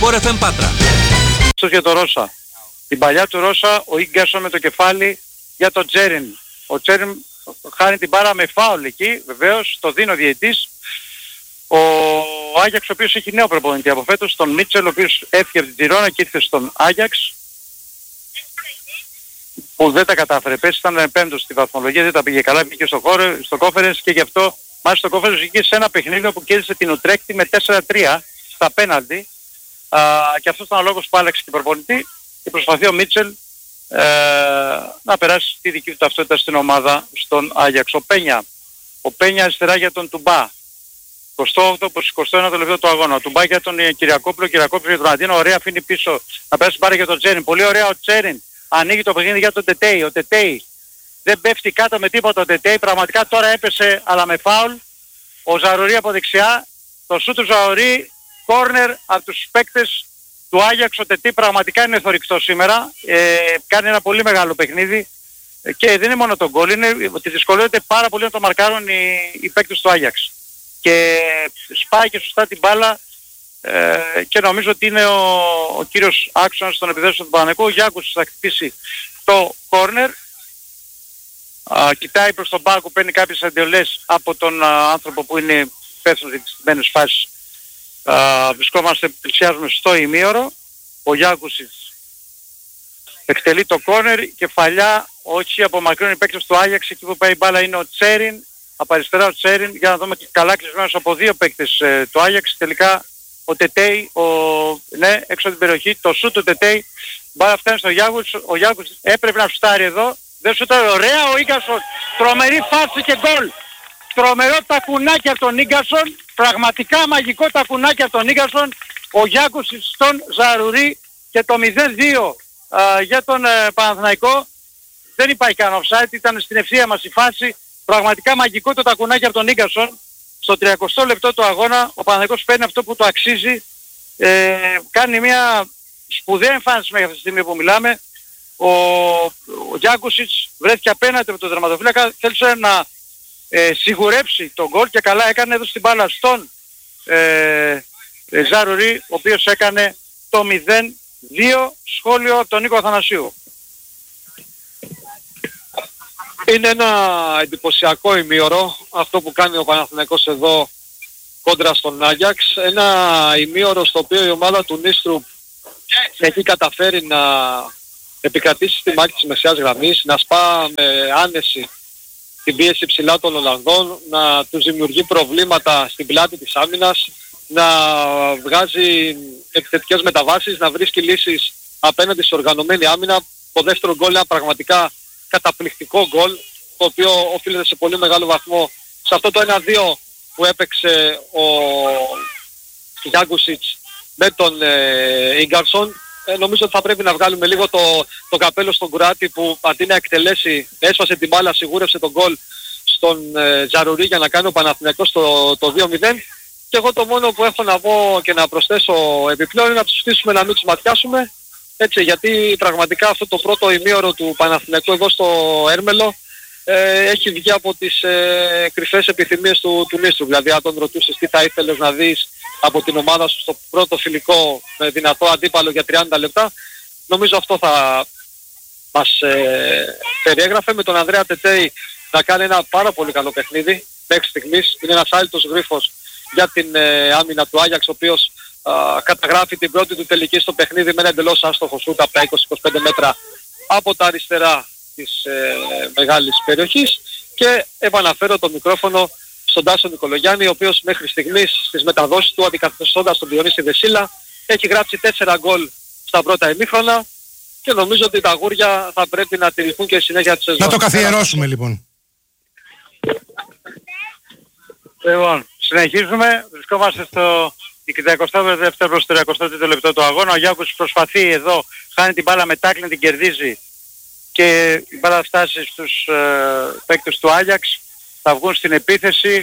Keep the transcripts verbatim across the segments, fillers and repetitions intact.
Sport εφ εμ Πάτρα. Αυτός για το Ρώσα. Την παλιά του Ρώσα, ο Ίγκασον με το κεφάλι για τον Τσέριν. Ο Τσέριν χάνει την μπάρα με φάουλ εκεί, βεβαίως, το δίνει ο διαιτής. Ο Άγιαξ, ο οποίος έχει νέο προπονητή από φέτος, τον Μίτσελ, ο οποίος έφυγε από την Τζιρόνα και ήρθε στον Άγιαξ, που δεν τα κατάφερε. Πες ήταν πέμπτος στη βαθμολογία, δεν τα πήγε καλά, πήγε στο, χώρο, στο κόφερενς και γι' αυτό μάλιστα το κόφερενς βγήκε σε ένα παιχνίδι που κέρδισε την Ουτρέχτη με τέσσερα τρία στα πέναλτι. Α, και αυτός ήταν ο λόγος που άλλαξε την προπονητή και προσπαθεί ο Μίτσελ ε, να περάσει τη δική του ταυτότητα στην ομάδα στον Άγιαξ. Ο Πένια, ο Πένια αριστερά για τον Τουμπά. εικοστό όγδοο προς εικοστό ένατο λεπτό του αγώνα. Ο Τουμπά για τον Κυριακόπουλο, Κυριακόπουλο για τον Αντίνο. Ωραία, αφήνει πίσω να περάσει πάρει για τον Τσέριν. Πολύ ωραία ο Τσέριν. Ανοίγει το παιχνίδι για τον Τετέι. Ο Τετέι δεν πέφτει κάτω με τίποτα ο Τετέι. Πραγματικά τώρα έπεσε αλλά με φάουλ. Ο Ζαρουρί από δεξιά. Το σούτ του Ζαρουρί. Κόρνερ από τους παίκτες του Άγιαξ. Ο Τετέι πραγματικά είναι θωρυκτός σήμερα. Ε, κάνει ένα πολύ μεγάλο παιχνίδι. Και δεν είναι μόνο το γκολ. Είναι ότι δυσκολεύεται πάρα πολύ να το μαρκάρουν οι, οι παίκτες του Άγιαξ. Και σπάει και σωστά την μπάλα. Ε, και νομίζω ότι είναι ο, ο κύριος άξονας στον επιδέσιο του Παναθηναϊκού. Ο Γιάκους θα χτυπήσει το κόρνερ. Α, κοιτάει προς τον πάγκο, παίρνει κάποιες αντιολές από τον α, άνθρωπο που είναι υπεύθυνος για τις στημένες φάσεις. Α, βρισκόμαστε, πλησιάζουμε στο ημίωρο. Ο Γιάκουσιτς εκτελεί το κόρνερ, κεφαλιά, όχι απομακρύνουν οι παίκτες του Άγιαξ. Εκεί που πάει η μπάλα είναι ο Τσέριν, από αριστερά ο Τσέριν, για να δούμε και καλά κλεισμένος από δύο παίκτες ε, του Άγιαξ. Τελικά ο Τετέι, ο, ναι, έξω από την περιοχή, το σούτ του Τετέι, μπάλα φτάνει στο Γιάκους, ο Γιάκους έπρεπε να σουτάρει εδώ, δεν σουτάρει, ωραία ο Ίγκασον, τρομερή φάση και γκολ. Τρομερό τακουνάκι από τον Ίγκασον, πραγματικά μαγικό τακουνάκι από τον Ίγκασον, ο Γιάκους στον Ζαρουρί και το μηδέν δύο α, για τον ε, Παναθηναϊκό. Δεν υπάρχει καν offside, ήταν στην ευθεία μας η φάση, πραγματικά μαγικό το τακουνάκι από τον Ίγκασον. Στο τριακοστό λεπτό του αγώνα ο Παναθηναϊκός παίρνει αυτό που του αξίζει, ε, κάνει μια σπουδαία εμφάνιση μέχρι αυτή τη στιγμή που μιλάμε. Ο, ο Γιάκουσιτς βρέθηκε απέναντι από τον τερματοφύλακα, θέλησε να ε, σιγουρέψει τον γκολ και καλά έκανε, εδώ στην μπάλα στον ε, ε, Ζαρουρί, ο οποίος έκανε το μηδέν δύο. Σχόλιο από τον Νίκο Αθανασίου. Είναι ένα εντυπωσιακό ημίωρο αυτό που κάνει ο Παναθηναϊκός εδώ κόντρα στον Άγιαξ. Ένα ημίωρο στο οποίο η ομάδα του Νίστρου έχει καταφέρει να επικρατήσει στη μάχη της μεσαίας γραμμής, να σπά με άνεση την πίεση ψηλά των Ολλανδών, να τους δημιουργεί προβλήματα στην πλάτη της άμυνας, να βγάζει επιθετικές μεταβάσεις, να βρίσκει λύσεις απέναντι σε οργανωμένη άμυνα. Το δεύτερο γκολ είναι πραγματικά καταπληκτικό γκολ, το οποίο οφείλεται σε πολύ μεγάλο βαθμό σε αυτό το ένα δύο που έπαιξε ο Γιάκουσιτς με τον ε, Ίγκαρσον. Ε, νομίζω ότι θα πρέπει να βγάλουμε λίγο το, το καπέλο στον Κουρааτη που αντί να εκτελέσει, έσπασε την μπάλα, σιγούρευσε τον γκολ στον ε, Ζαρουρί για να κάνει ο Παναθηναϊκός το, το δύο μηδέν. Και εγώ το μόνο που έχω να πω και να προσθέσω επιπλέον είναι να τους στήσουμε να μην τους ματιάσουμε. Έτσι, γιατί πραγματικά αυτό το πρώτο ημίωρο του Παναθηναϊκού εδώ στο Έρμελο ε, έχει βγει από τις ε, κρυφές επιθυμίες του, του Νίστρου. Δηλαδή αν τον ρωτούσες τι θα ήθελες να δεις από την ομάδα σου στο πρώτο φιλικό με δυνατό αντίπαλο για τριάντα λεπτά, νομίζω αυτό θα μας ε, περιέγραφε. Με τον Ανδρέα Τετέι να κάνει ένα πάρα πολύ καλό παιχνίδι μέχρι στιγμής. Είναι ένας άλυτος γρίφος για την ε, άμυνα του Άγιαξ, ο οποίος Uh, καταγράφει την πρώτη του τελική στο παιχνίδι με ένα εντελώς άστοχο σούτ από τα είκοσι με είκοσι πέντε μέτρα από τα αριστερά της ε, μεγάλης περιοχής. Και επαναφέρω το μικρόφωνο στον Τάσο Νικολογιάννη, ο οποίος μέχρι στιγμής στις μεταδόσεις του, αντικαθιστώντας τον Διονύση Δεσίλα, έχει γράψει τέσσερα γκολ στα πρώτα ημίχρονα και νομίζω ότι τα αγούρια θα πρέπει να τηρηθούν και συνέχεια της σεζόν. Να το καθιερώσουμε λοιπόν. Λοιπόν, συνεχίζουμε. Βρισκόμαστε στο εικοστό δεύτερο προς το τριανταεπτό λεπτό του αγώνα. Ο Γιάκους προσπαθεί εδώ, χάνει την μπάλα με τάκλιν, την κερδίζει και η μπάλα φτάσει στους ε, παίκτες του Άγιαξ. Θα βγουν στην επίθεση.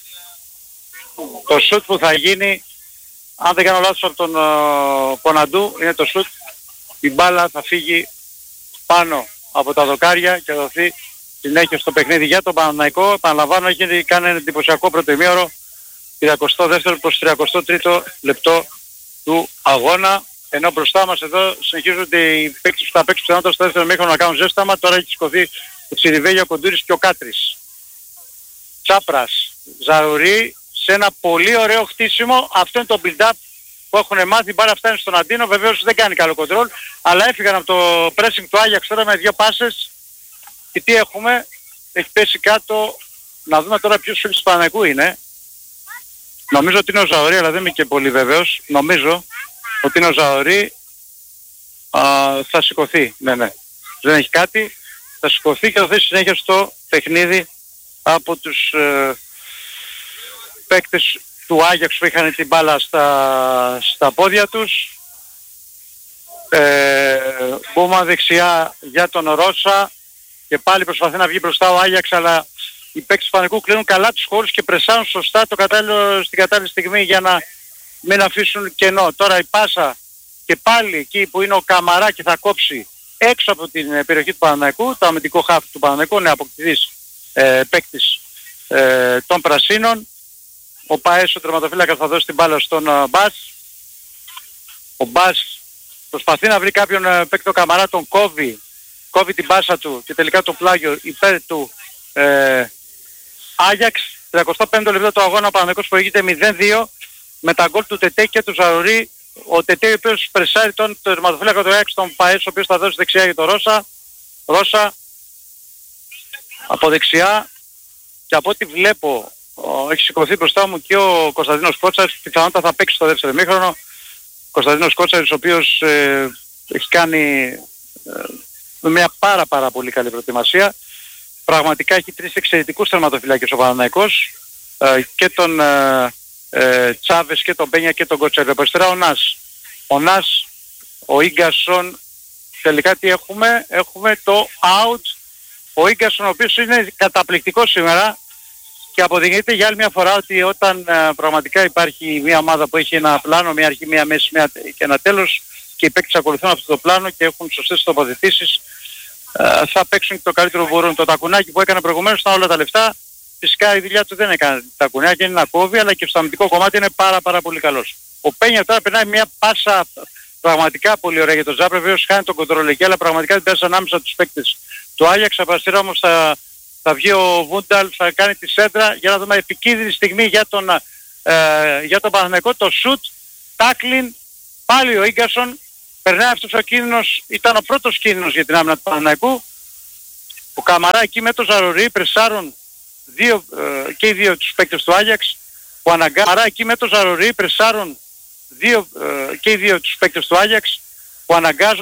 Το σουτ που θα γίνει, αν δεν κάνω λάθος, από τον ε, Ποναντού, είναι το σουτ. Η μπάλα θα φύγει πάνω από τα δοκάρια και θα δοθεί συνέχεια στο παιχνίδι για τον Παναθηναϊκό. Επαναλαμβάνω, έχει κάνει ένα εντυπωσιακό πρώτο ημίωρο. εικοστό δεύτερο προς τριανταεπτό τρίτο λεπτό του αγώνα. Ενώ μπροστά μας εδώ συνεχίζονται οι παίκτες που θα παίξουν πιθανότατα στο δεύτερο μήχρονο να κάνουν ζέσταμα. Τώρα έχει σηκωθεί ο Τσιριβέλια, ο Κοντούρης και ο Κάτρης. Τσάπρας, Ζαουρί, σε ένα πολύ ωραίο χτίσιμο. Αυτό είναι το build-up που έχουν μάθει. Μπάρα φτάνει στον Αντίνο. Βεβαίως δεν κάνει καλό κοντρόλ. Αλλά έφυγαν από το pressing του Άγιαξ τώρα με δύο πάσες. Και τι έχουμε? Έχει πέσει κάτω. Να δούμε τώρα ποιος φίλος του Παναθηναϊκού είναι. Νομίζω ότι είναι ο Ζαουρί, αλλά δεν είμαι και πολύ βέβαιος. Νομίζω ότι είναι ο Ζαουρί. Α, θα σηκωθεί. Ναι, ναι. Δεν έχει κάτι. Θα σηκωθεί και θα θέσει συνέχεια στο παιχνίδι από τους ε, παίκτες του Άγιαξ που είχαν την μπάλα στα, στα πόδια τους. Ε, Μπούμα δεξιά για τον Ρώσα και πάλι προσπαθεί να βγει μπροστά ο Άγιαξ, αλλά οι παίκτες του Παναθηναϊκού κλείνουν καλά τους χώρους και πρεσάρουν σωστά το κατάλληλο, στην κατάλληλη στιγμή για να μην αφήσουν κενό. Τώρα η πάσα και πάλι εκεί που είναι ο Καμαρά και θα κόψει έξω από την περιοχή του Παναθηναϊκού, το αμυντικό χάφι του Παναθηναϊκού, είναι αποκτητής ε, παίκτης ε, των Πρασίνων. Ο Παές, ο τερματοφύλακας, θα δώσει την μπάλα στον uh, Μπας. Ο Μπας προσπαθεί να βρει κάποιον uh, παίκτο Καμαρά, τον κόβει, κόβει την πάσα του και τελικά το πλάγιο υπέρ του ε, Άγιαξ. τριάντα πέντε λεπτά το αγώνα, ο Παναθηναϊκός προηγείται μηδέν δύο με τα γκολ του Τετέ και του Ζαουρί. Ο Τετέ ο οποίος πρεσάρει τον τερματοφύλακα του Άγιαξ, τον Παές, ο οποίος θα δώσει δεξιά για τον Ρώσα. Ρώσα από δεξιά και από ό,τι βλέπω ο, έχει σηκωθεί μπροστά μου και ο Κωνσταντίνος Κότσαρης, πιθανότατα θα παίξει στο δεύτερο ημίχρονο. Κωνσταντίνος Κότσαρης, ο οποίος ε, έχει κάνει ε, μια πάρα πάρα πολύ καλή προετοιμασία. Πραγματικά έχει τρεις εξαιρετικούς τερματοφυλάκες ο Παναθηναϊκός, ε, και τον ε, ε, Τσάβες και τον Μπένια και τον Κότσαρη. Από αριστερά ο Νας. Ο Νας, ο Ίγκασον, τελικά τι έχουμε? Έχουμε το out. Ο Ίγκασον, ο οποίος είναι καταπληκτικός σήμερα και αποδεικνύεται για άλλη μια φορά ότι όταν uh, πραγματικά υπάρχει μια ομάδα που έχει ένα πλάνο, μια αρχή, μια μέση μια, και ένα τέλος και οι παίκτες ακολουθούν αυτό το πλάνο και έχουν σωστές τοποθετήσεις, uh, θα παίξουν και το καλύτερο που μπορούν. Το τακουνάκι που έκανε προηγουμένως ήταν όλα τα λεφτά. Φυσικά η δουλειά του δεν έκανε τακουνάκι, είναι να κόβει, αλλά και στο αμυντικό κομμάτι είναι πάρα πάρα πολύ καλός. Ο Πένια τώρα περνάει μια πάσα πραγματικά πολύ ωραία για τον Ζάπρε, βέβαιως χάνει τον κοντρόλ εκεί, αλλά πραγματικά την πέρασε ανάμεσα τους παίκτες του Άγιαξ. Από αριστερά όμως θα, θα βγει ο Βούνταλ, θα κάνει τη σέντρα για να δούμε επικίνδυνη στιγμή για τον, ε, για τον Παναθηναϊκό. Το σουτ, τάκλιν, πάλι ο Ίγκασον, περνάει αυτός ο κίνδυνος, ήταν ο πρώτος κίνδυνος για την άμυνα του Παναθηναϊκού. Ο Καμαρά εκεί με τον Ζαρορί πρεσάρουν δύο, ε, και οι δύο τους παίκτες του Άγιαξ που αναγκάζουν. Καμαρά εκεί με τον Ζαρορί πρεσάρουν δύο, ε, και οι δύο τους παίκτες του Άγιαξ που αναγκάζουν